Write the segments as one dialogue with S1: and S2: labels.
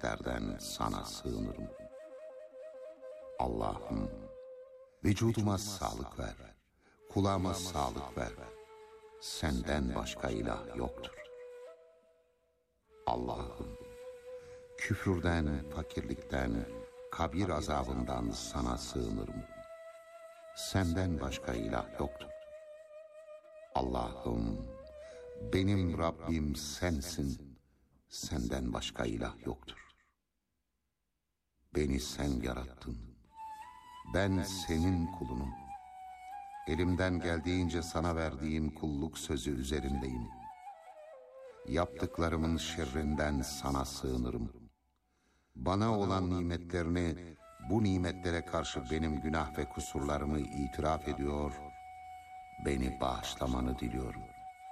S1: kötülüklerden sana sığınırım. Allah'ım, vücuduma sağlık ver, kulağıma sağlık ver. Senden başka ilah yoktur. Allah'ım, küfürden, fakirlikten, kabir azabından sana sığınırım. Senden başka ilah yoktur. Allah'ım, benim Rabbim sensin. Senden başka ilah yoktur. Beni sen yarattın. Ben senin kulunum. Elimden geldiğince sana verdiğim kulluk sözü üzerindeyim. Yaptıklarımın şerrinden sana sığınırım. Bana olan nimetlerini, bu nimetlere karşı benim günah ve kusurlarımı itiraf ediyor, beni bağışlamanı diliyorum.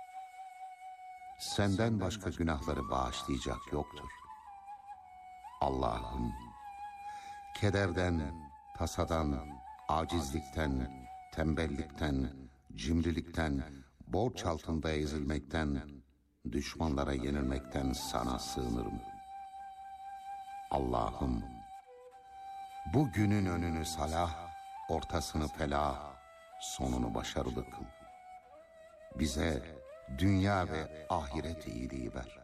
S1: Senden başka günahları bağışlayacak yoktur. Allah'ım, kederden, tasadan, acizlikten, tembellikten, cimrilikten, borç altında ezilmekten, düşmanlara yenilmekten sana sığınırım. Allah'ım, bu günün önünü salah, ortasını felah, sonunu başarılı kıl. Bize dünya ve ahiret iyiliği ver.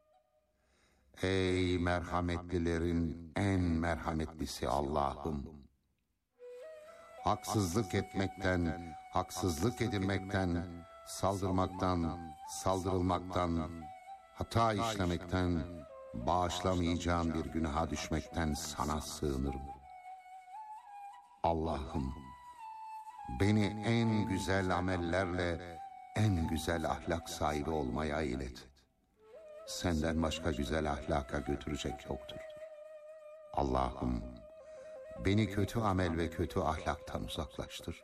S1: Ey merhametlilerin en merhametlisi Allah'ım! Haksızlık etmekten, haksızlık edilmekten, saldırmaktan, saldırılmaktan, hata işlemekten, bağışlamayacağın bir günaha düşmekten sana sığınırım. Allah'ım, beni en güzel amellerle, en güzel ahlak sahibi olmaya ilet. Senden başka güzel ahlaka götürecek yoktur. Allah'ım, beni kötü amel ve kötü ahlaktan uzaklaştır.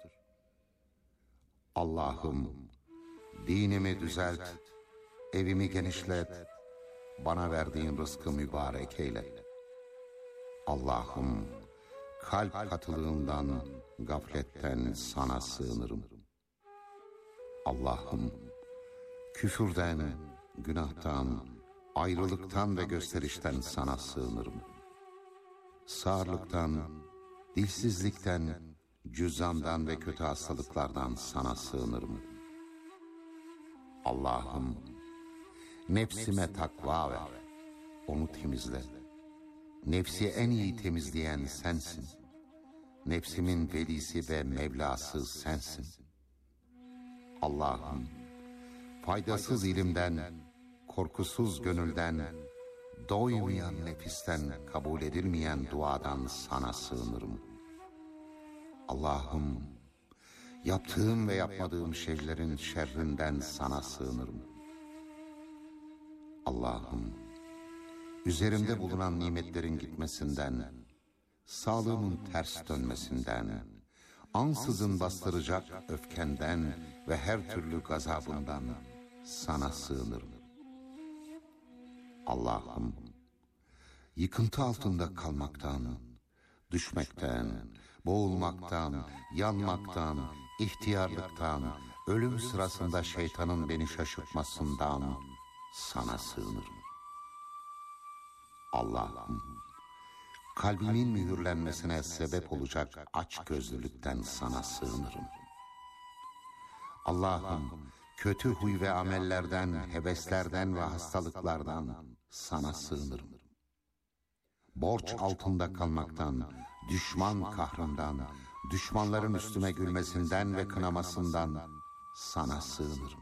S1: Allah'ım, dinimi düzelt, evimi genişlet, bana verdiğin rızkı mübarek eyle. Allah'ım, kalp katılığından, gafletten sana sığınırım. Allah'ım, küfürden, günahtan, ayrılıktan ve gösterişten sana sığınırım. Sağırlıktan, dilsizlikten, cüzzamdan ve kötü hastalıklardan sana sığınırım. Allah'ım, nefsime takva ver, onu temizle. Nefsi en iyi temizleyen sensin. Nefsimin velisi ve Mevlası sensin. Allah'ım, faydasız ilimden, korkusuz gönülden, doymayan nefisten, kabul edilmeyen duadan sana sığınırım. Allah'ım, yaptığım ve yapmadığım şeylerin şerrinden sana sığınırım. Allah'ım, üzerimde bulunan nimetlerin gitmesinden, sağlığımın ters dönmesinden, ansızın bastıracak öfkenden ve her türlü gazabından sana sığınırım. Allah'ım, yıkıntı altında kalmaktan, düşmekten, boğulmaktan, yanmaktan, ihtiyarlıktan, ölüm sırasında şeytanın beni şaşırtmasından sana sığınırım. Allah'ım, kalbimin mühürlenmesine sebep olacak açgözlülükten sana sığınırım. Allah'ım, kötü huy ve amellerden, heveslerden ve hastalıklardan sana sığınırım. Borç altında kalmaktan, düşman kahrından, düşmanların üstüme gülmesinden ve kınamasından sana sığınırım.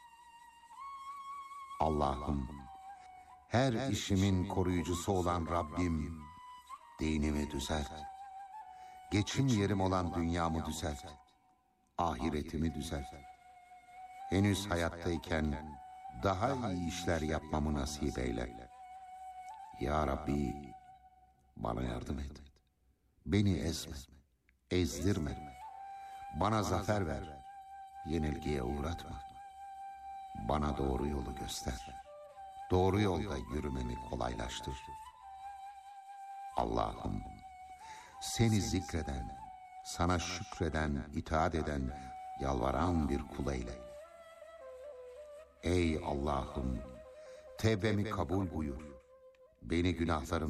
S1: Allah'ım, her işimin koruyucusu olan Rabbim, dinimi düzelt. Geçim yerim olan dünyamı düzelt. Ahiretimi düzelt. Henüz hayattayken daha iyi işler yapmamı nasip eyle. Ya Rabbi, bana yardım et. Beni ezme, ezdirme. Bana zafer ver, yenilgiye uğratma. Bana doğru yolu göster. Doğru yolda yürümemi kolaylaştır. Allah'ım, seni zikreden, sana şükreden, itaat eden, yalvaran bir kul eyle. Ey Allah'ım, tevbemi kabul buyur. Beni günahlarım